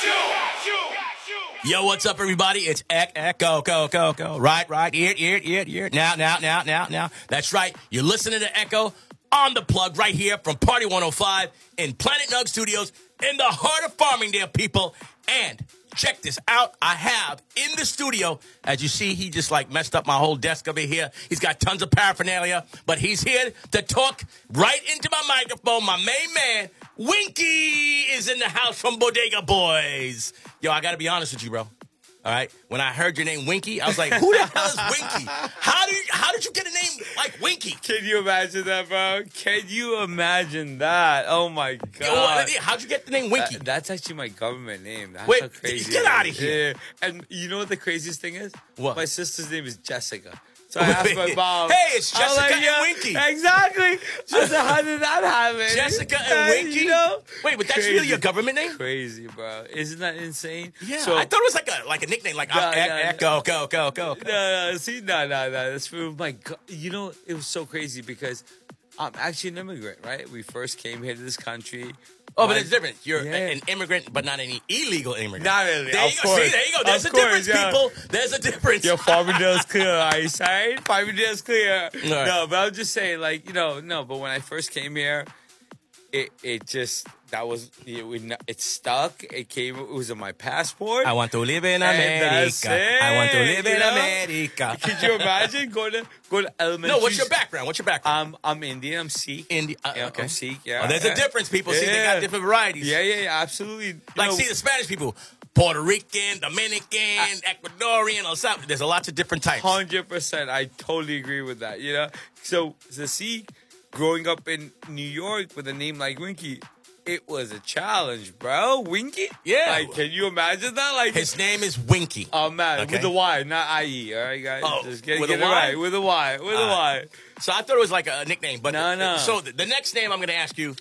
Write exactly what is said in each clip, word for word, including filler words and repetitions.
Yo, what's up, everybody? It's Ek, Echo, go, go, go. Right, right, ear, ear, ear, ear. Now, now, now, now, now. That's right. You're listening to Echo on the plug right here from Party one oh five in Planet Nug Studios in the heart of Farmingdale, people. And check this out. I have in the studio, as you see, he just like messed up my whole desk over here. He's got tons of paraphernalia, but he's here to talk right into my microphone. My main man, Winky, is in the house from Bodega Boys. Yo, I got to be honest with you, bro. All right? When I heard your name, Winky, I was like, who the hell is Winky? How did, how did you get a name like Winky? Can you imagine that, bro? Can you imagine that? Oh, my God. Yo, how'd you get the name Winky? That, that's actually my government name. That's Wait, how crazy get out of here. Yeah. And you know what the craziest thing is? What? My sister's name is Jessica. So I asked my mom. Hey, it's I was Jessica like, and yeah, Winky. Exactly. I said, how did that happen? Jessica and Uh, Winky? You know? Wait, but that's Crazy. really your government name? Crazy, bro. Isn't that insane? Yeah, So, I thought it was like a like a nickname, like Nah, uh, nah, uh, go, go, go, go. No, no, see, no, no, no. That's for my God. You know, it was so crazy because I'm actually an immigrant, right? We first came here to this country. Oh, My- but it's different. You're Yeah. an immigrant, but not any illegal immigrant. Not really, There of you go. course. See, there you go. There's Of a difference, course, yeah. people. There's a difference. Yo, Farmingdale's clear, eyesight. Farmingdale's clear. right. No, but I'm just saying, like, you know, no, but when I first came here, it it just, that was, it, we- it stuck. It came, it was on my passport. I want to live in And that's America. I want to live it, in you know? America. Could you imagine going to, going to elementary? No, what's your background? What's your background? I'm, I'm Indian. I'm Sikh. Indi- uh, Yeah, okay. I'm Sikh, yeah. Oh, there's a Yeah. difference, people. See, they Yeah. got different varieties. Yeah, yeah, yeah, absolutely. You Like, know, see, the Spanish people, Puerto Rican, Dominican, Ecuadorian, El Salvador. There's a lots of different types. Hundred percent. I totally agree with that. You know, so to see growing up in New York with a name like Winky, it was a challenge, bro. Winky, Yeah. Like, can you imagine that? Like, His name is Winky. oh man, Okay. with a Y, not I E. All right, guys. Oh, Just get, with get a it Y? right. With a Y. With a All Y. right. So I thought it was like a nickname, but No, no. So the, the next name I'm going to ask you,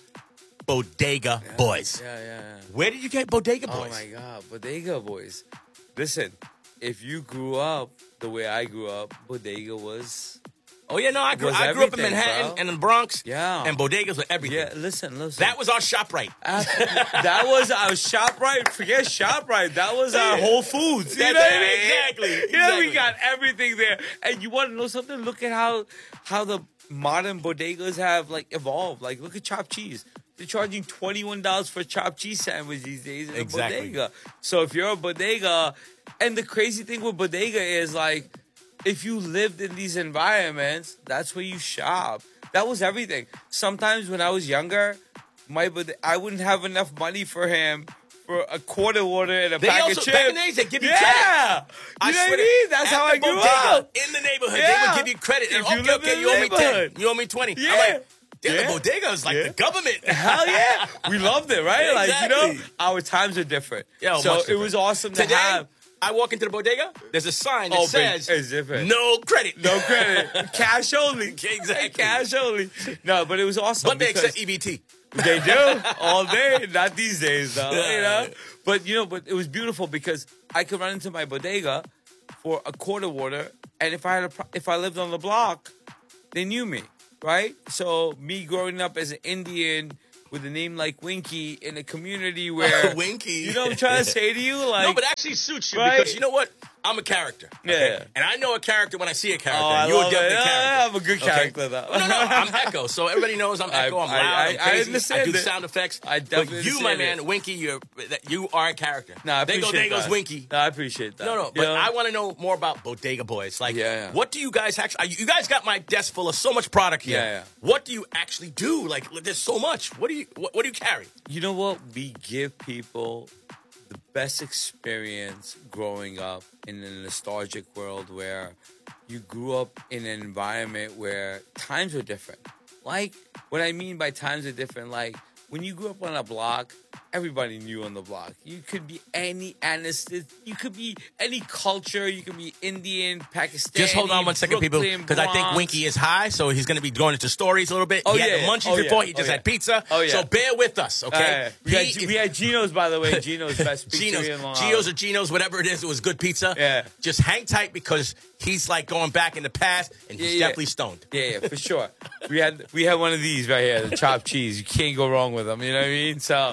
Bodega Boys. Yeah, yeah, yeah. Where did you get Bodega Oh Boys? my God, Bodega Boys. Listen, if you grew up the way I grew up, Bodega was. Oh yeah, no, I grew, Was I grew up in everything, Manhattan bro. and in the Bronx. Yeah. And bodegas were everything. Yeah, listen, listen. That was our shop right. that was our ShopRite. Forget ShopRite. That was our Yeah. Whole Foods. You That's know what I it. mean? Exactly. You know, Exactly. we got everything there. And you want to know something? Look at how how the modern bodegas have like evolved. Like, look at chopped cheese. They're charging twenty-one dollars for a chopped cheese sandwich these days in Exactly. a bodega. So if you're a bodega, and the crazy thing with bodega is like, if you lived in these environments, that's where you shop. That was everything. Sometimes when I was younger, my bod- I wouldn't have enough money for him for a quarter order and a They bag also, of back chips. in the days, they give you yeah. credit. You know what I swear to- mean? That's at how the I grew bodega, up. In the neighborhood, they Yeah. would give you credit. And, If you okay, live okay, in you the owe me ten. neighborhood. You owe me twenty. Yeah. I'm like, damn, Yeah. the bodega is like Yeah. the government. Hell yeah. We loved it, right? Like, you know, Exactly. our times are different. Yo, so much it different. was awesome to Today, have. I walk into the bodega, there's a sign that Oh, but says, it's different. no credit. No credit. Cash only. Exactly. Cash only. No, but it was awesome. But they because- accept E B T. They do all day, not these days though. Yeah. You know, but you know, but it was beautiful because I could run into my bodega for a quarter order, and if I had a, pro- if I lived on the block, they knew me, right? So me growing up as an Indian with a name like Winky in a community where Winky. you know what I'm trying to say to you, like No, but it actually suits you Right? because you know what? I'm a character. okay? Yeah. And I know a character when I see a character. Oh, I and you're love definitely it. a character. Yeah, I'm a good okay? character, though. No, no, I'm Echo. So everybody knows I'm I- Echo. I'm I- loud. I- I'm I crazy. understand do it. sound effects. I But definitely you, my understand man, it. Winky, you're that you are a character. No, I There appreciate goes, there goes that. Winky. No, I appreciate that. No, no, You but know? I want to know more about Bodega Boys. Like, Yeah, yeah. what do you guys actually? You guys got my desk full of so much product here. Yeah, yeah. What do you actually do? Like, there's so much. What do you? What, what do you carry? You know what? We give people the best experience growing up in a nostalgic world where you grew up in an environment where times were different. Like, what I mean by times are different, like, when you grew up on a block, everybody knew on the block. You could be any anesthesia, you could be any culture, you could be Indian, Pakistani, Just hold on one second, people, Brooklyn, because I think Bronx. Winky is high, so he's going to be going into stories a little bit. Oh, he had yeah, the yeah. munchies Oh, before. yeah. He just Oh, had yeah. pizza. Oh, yeah. So bear with us, okay? Uh, we, had, He- we had Geno's, by the way. Geno's best pizzeria Geno's, in Long Geno's or Island. Geno's, whatever it is, it was good pizza. Yeah. Just hang tight because he's like going back in the past and he's Yeah, yeah. definitely stoned. Yeah, yeah, for sure. We had we had one of these right here, the chopped cheese. You can't go wrong with them. You know what I mean? So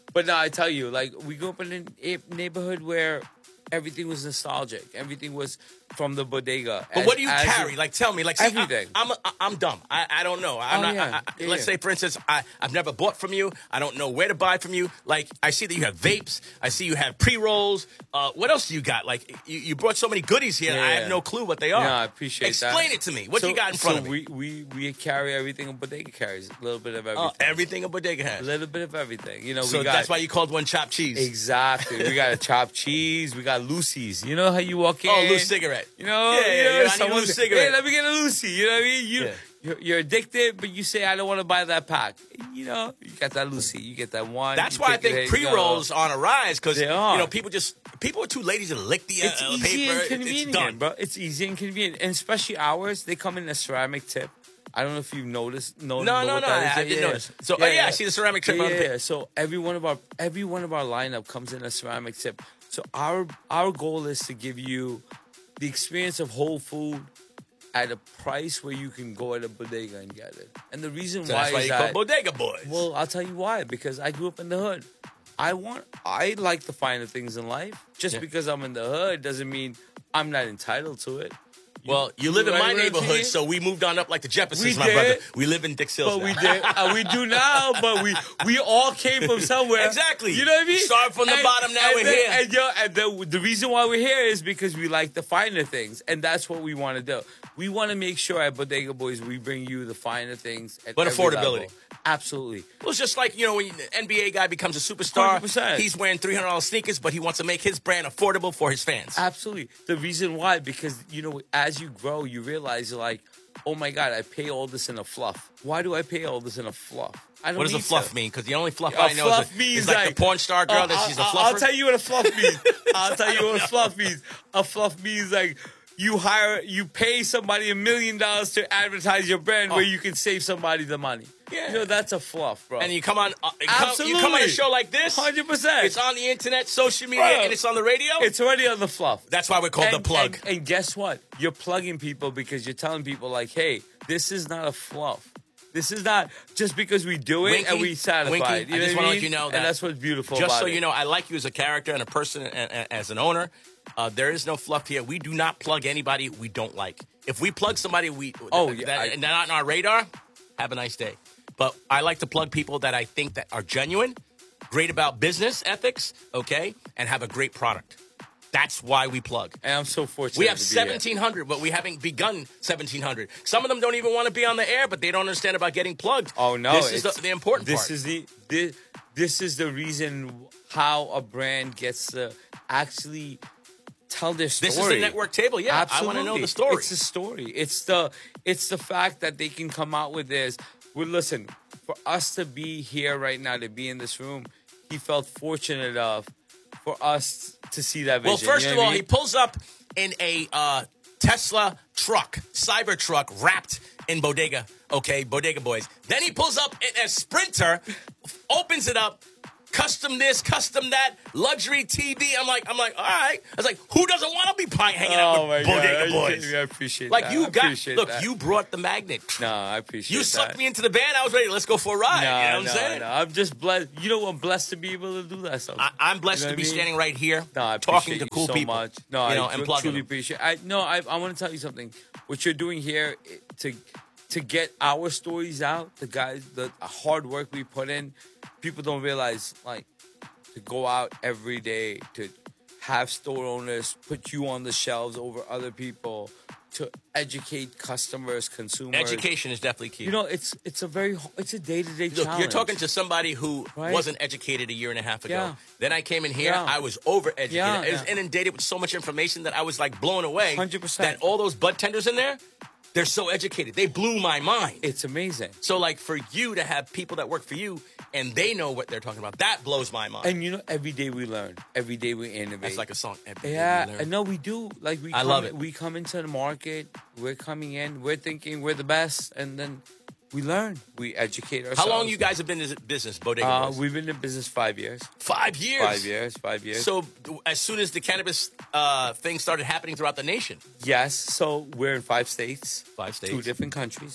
But no, I tell you, like, we grew up in a neighborhood where everything was nostalgic. Everything was from the bodega. But As- what do you as carry? it- Like, tell me. Like, see, Everything. I, I'm I- I'm dumb. I, I don't know. I'm Oh, not. yeah. I, I, Yeah, let's yeah. say, for instance, I I've never bought from you. I don't know where to buy from you. Like, I see that you have vapes. I see you have pre rolls. Uh, what else do you got? Like, you, you brought so many goodies here. I Yeah. have no clue what they are. No, I appreciate that. Explain it to me. What So- you got in front so of me? we, we, we carry everything a bodega carries. A little bit of everything. Oh, everything a bodega A has. little bit of everything. You know, So we got, that's why you called one chopped cheese. Exactly. We got a chopped cheese. We got Lucy's. You know how you walk in? Oh, loose cigarette. You know, Yeah, yeah, you know, yeah, I need a someone loose say, cigarette. Hey, let me get a Lucy. You know what I mean? You, Yeah. you're, you're addicted, but you say, I don't want to buy that pack. You know, you got that Lucy. You get that one. That's you why I take it, think hey, you pre rolls on a rise because They you are. know people just people are too lazy to lick the uh, It's uh, easy paper. and It- convenient, it's done. bro. It's easy and convenient. And especially ours, they come in a ceramic tip. I don't know if you've noticed. No, No, no, no. I, I didn't notice. So, oh yeah, I see the ceramic trim Yeah, on the yeah, paper. yeah. So every one of our every one of our lineup comes in a ceramic tip. So our our goal is to give you the experience of whole food at a price where you can go at a bodega and get it. And the reason So why that's why is you that call bodega boys. well, I'll tell you why. Because I grew up in the hood. I want. I like the finer things in life. Just Yeah. because I'm in the hood doesn't mean I'm not entitled to it. well, you live in right my around neighborhood, here? so we moved on up like the Jeffersons, We my did. brother. We live in Dick Sills But we now. did. Uh, we do now, but we we all came from somewhere. Exactly. You know what I mean? Start from the bottom, now and we're then- here. And, yo, and the, the reason why we're here is because we like the finer things, and that's what we want to do. We want to make sure at Bodega Boys we bring you the finer things at But every affordability. level. Absolutely. Well, it's just like, you know, when an N B A guy becomes a superstar, one hundred percent. he's wearing three hundred dollars sneakers, but he wants to make his brand affordable for his fans. Absolutely. The reason why, because, you know, as you grow, you realize you're like, oh my God, I pay all this in a fluff. Why do I pay all this in a fluff? I don't What does a need fluff to. mean? Because the only fluff A I know fluff is, a, means is like, the porn star girl Uh, that I'll- she's a I'll- fluffer. I'll tell you what a fluff means. I'll tell you what a fluff means. A fluff means like you hire, you pay somebody a million dollars to advertise your brand where you can save somebody the money. Yeah. You know, that's a fluff, bro. And you come on, uh, you come, you come on a Absolutely. show like this. one hundred percent. It's on the internet, social media, Bro. and it's on the radio. It's already on the fluff. That's why we're called and, the plug. And, and guess what? You're plugging people because you're telling people like, hey, this is not a fluff. This is not just because we do it Winky, and we satisfied. Winky, you I know just what wanna I let mean? you know that and that's what's beautiful Just about so it. you know, I like you as a character and a person and, and as an owner. Uh, there is no fluff here. We do not plug anybody we don't like. If we plug somebody we Oh, that, yeah, that, I- and they're not on our radar, have a nice day. But I like to plug people that I think that are genuine, great about business ethics, okay, and have a great product. That's why we plug. And I'm so fortunate. We have to be here. seventeen hundred, but we haven't begun seventeen hundred. Some of them don't even want to be on the air, but they don't understand about getting plugged. Oh no, This is it's- the, the important this part. is the this, this is the reason how a brand gets to actually tell their story. This is the network table. Yeah, Absolutely. I want to know the story. It's the story. It's the it's the fact that they can come out with this. Well, listen, for us to be here right now, to be in this room, he felt fortunate enough for us to see that vision. Well, first You of know all, what I he mean? pulls up in a uh, Tesla truck, cyber truck, wrapped in bodega. Okay, bodega boys. Then he pulls up in a Sprinter, opens it up. Custom this, custom that, luxury T V. I'm like, I'm like, all right. I was like, who doesn't want to be pie hanging out Oh with my bodega God, are you boys? kidding me? I appreciate Like that. you I got, appreciate look, that. you brought the magnet. No, I appreciate You that. sucked me into the band. I was ready. Let's go for a ride. No, you know what no, I'm saying? no. I'm just blessed. You know, I'm blessed to be able to do that stuff. I, I'm blessed You know to be what I mean? standing right here, No, I talking appreciate to you cool so people. much. No, you know, I and tru- plugging truly them. appreciate. I no, I I want to tell you something. What you're doing here it- to to get our stories out, the guys, the hard work we put in, people don't realize like to go out every day to have store owners put you on the shelves over other people, to educate customers, consumers. Education is definitely key. You know, it's it's a very it's a day to day Look, challenge. you're talking to somebody who Right? wasn't educated a year and a half ago. Yeah. Then I came in here, Yeah. I was overeducated. Yeah, I was yeah. inundated with so much information that I was like blown away. one hundred percent. That all those bud tenders in there, they're so educated. They blew my mind. It's amazing. So, like, for you to have people that work for you and they know what they're talking about, that blows my mind. And you know, every day we learn. Every day we innovate. That's like a song. Every day Yeah, we learn. and no, we do. Like we, I come, love it. We come into the market. We're coming in. We're thinking we're the best, and then we learn. We educate ourselves. How long you guys have been in this business, Bodega Uh, Boys? we've been in business five years. Five years. Five years. Five years. So, as soon as the cannabis uh, thing started happening throughout the nation, yes. So we're in five states. five states. Two different countries.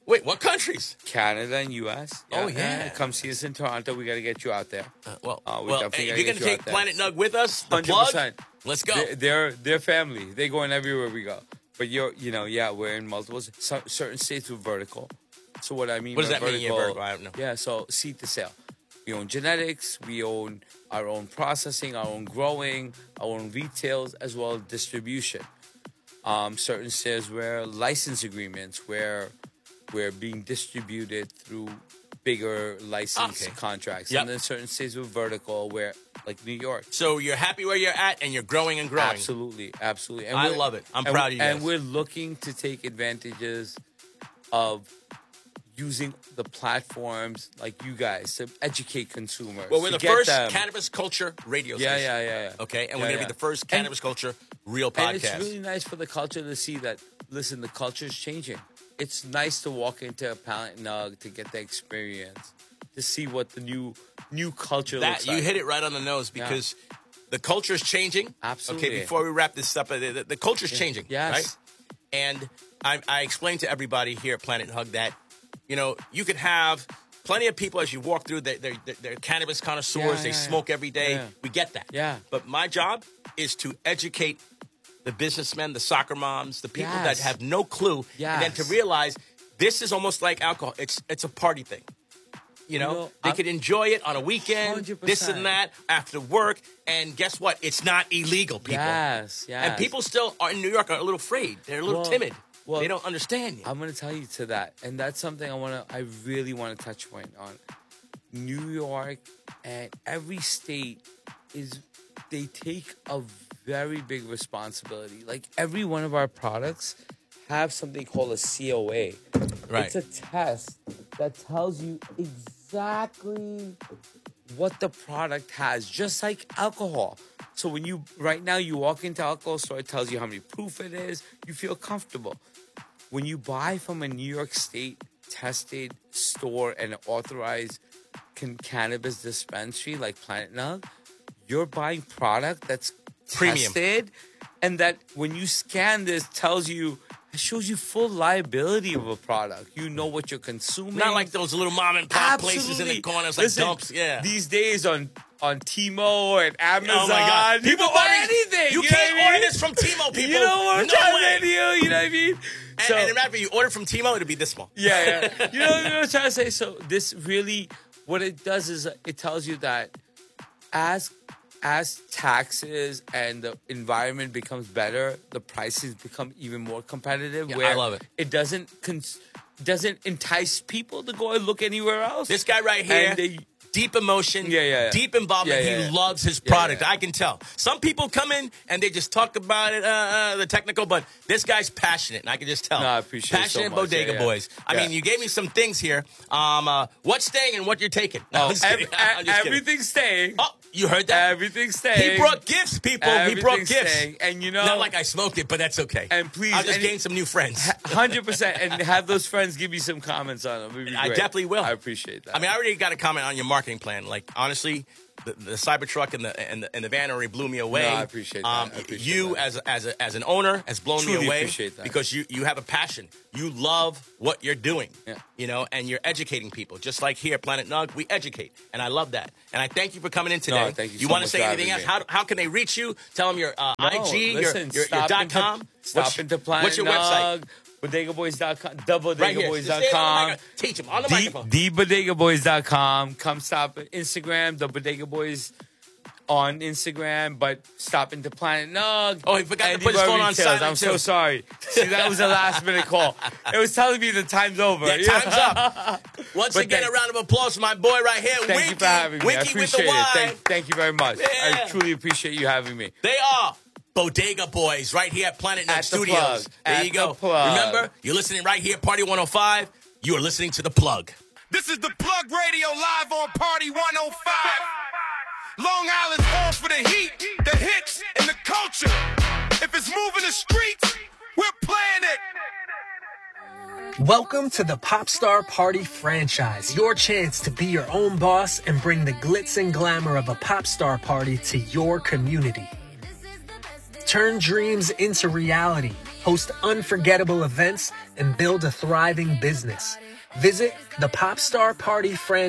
Wait, what countries? Canada and U S. Oh, yeah. Come see us in Toronto. We got to get you out there. Uh, well, Uh, we well definitely hey, gotta if you're get going to you take out there. Planet Nug with us, the one hundred percent. plug, let's go. They're, they're they're family. They going everywhere we go. But you're, you know, yeah, we're in multiple so, certain states with vertical. So what I mean, What does by that mean, yeah, vertical? I don't know. Yeah, so seed to sale. We own genetics. We own our own processing, our own growing, our own retails, as well as distribution. Um, certain states where license agreements, where we're being distributed through bigger license Okay. contracts. Yep. And then certain states with vertical, where like New York. So you're happy where you're at, and you're growing and growing. Absolutely, absolutely. And I we're- love it. I'm and proud we- of you And guys. we're looking to take advantages of using the platforms like you guys to educate consumers. Well, we're to the get first them- cannabis culture radio Yeah, station. yeah, yeah, yeah. Okay, and Yeah, we're going to yeah. be the first And- cannabis culture real podcast. And it's really nice for the culture to see that, listen, the culture is changing. It's nice to walk into a Planet Nug to get the experience, to see what the new new culture that looks you like. hit it right on the nose because the culture is changing. Absolutely. Okay, before we wrap this up, uh, the, the culture is changing. Yes. Right? And I, I explained to everybody here at Planet Hug that, you know, you could have plenty of people as you walk through, they're, they're, they're cannabis connoisseurs, Yeah, they yeah, smoke every day. Yeah. We get that. Yeah. But my job is to educate the businessmen, the soccer moms, the people Yes. that have no clue, and then to Yes. realize this is almost like alcohol. It's it's a party thing. You know, You know, they I'm- could enjoy it on a weekend, one hundred this percent. and that, after work. And guess what? It's not illegal, people. Yes, yes. And people still are in New York are a little afraid. They're a little Well, timid. well, they don't understand you. I'm going to tell you to that, and that's something I want to. I really want to touch point on. New York and every state is they take a very big responsibility. Like every one of our products have something called a C O A. Right. It's a test that tells you exactly what the product has, just like alcohol. So when you right now you walk into alcohol store, it tells you how many proof it is. You feel comfortable. When you buy from a New York State tested store and authorized can cannabis dispensary like Planet Nug, you're buying product that's Premium. tested, and that when you scan this tells you, it shows you full liability of a product. You know what you're consuming. Not like those little mom and pop places in Absolutely. the corners, like Listen, dumps. Yeah. These days on on Timo and Amazon, Oh my God! people buy anything. You, know can't what I order mean? this from Timo, people. You know what I'm no trying way. to say to you? You know what I mean? And, So- and in fact, if you order from Timo, it'll be this small. yeah, yeah. You know what I'm trying to say? So this really, what it does is it tells you that as as taxes and the environment becomes better, the prices become even more competitive. Yeah, where I love it. It doesn't cons- doesn't entice people to go and look anywhere else. This guy right here, And they- deep emotion, Yeah, yeah, yeah. deep involvement. Yeah, yeah, he yeah. loves his Yeah, product. yeah. I can tell. Some people come in and they just talk about it, uh, uh, the technical, but this guy's passionate, and I can just tell. No, I appreciate it so Passionate much. Bodega Yeah, yeah. Boys. I Yeah. mean, you gave me some things here. Um, uh, what's staying and what you're taking? No, I'm just Ev- kidding. I'm just kidding. everything's staying. Oh, you heard that? Everything's staying. He brought gifts, people. He brought Everything's gifts. staying. And you know, Not like I smoked it, but that's okay. And please, I'll just any- gain some new friends. one hundred percent, and have those friends give you some comments on them. It'd be I great. definitely will. I appreciate that. I mean, I already got a comment on your marketing plan. Like, honestly, the, the Cybertruck and the and the, and the van already blew me away. No, I appreciate that. Um, I appreciate you that. as a, as a, as an owner has blown Truly me away appreciate that. because you you have a passion. You love what you're doing. Yeah. You know, and you're educating people. Just like here at Planet Nug, we educate, and I love that. And I thank you for coming in today. No, thank you You so want to much say for anything having else? me. How how can they reach you? Tell them your uh, No, I G, your listen, your, your stop dot into- com. Stop What's- into Planet What's your website? Nug, bodega boys dot com, the bodega Right here. boys Just dot say it on the com. microphone. Teach them on the the, microphone. the bodega boys dot com. Come stop at Instagram, the Bodega Boys on Instagram, but stop into Planet Nug. Oh, he forgot to and put his Eva phone on Retails. silent, I'm so too. sorry. See, that was a last minute call. It was telling me the time's over. Yeah, time's up. Once But again, thank- a round of applause for my boy right here, Thank Winky. you for having me. I Winky with appreciate the it. Y. Thank, thank you very much. Yeah. I truly appreciate you having me. They are Bodega Boys right here at Planet Nug At the Studios. plug. There At you go. the plug. Remember, you're listening right here, Party one oh five. You are listening to The Plug. This is the Plug Radio live on Party one oh five. Long Island's all for the heat, the hits, and the culture. If it's moving the streets, we're playing it. Welcome to the Popstar Party franchise, your chance to be your own boss and bring the glitz and glamour of a popstar party to your community. Turn dreams into reality host unforgettable events, and build a thriving business. Visit the Popstar Party franchise